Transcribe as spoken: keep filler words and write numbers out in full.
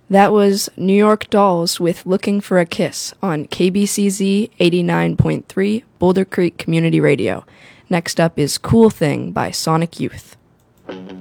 That was New York Dolls with Looking for a Kiss on K B C Z eighty-nine point three Boulder Creek Community Radio. Next up is Cool Thing by Sonic Youth.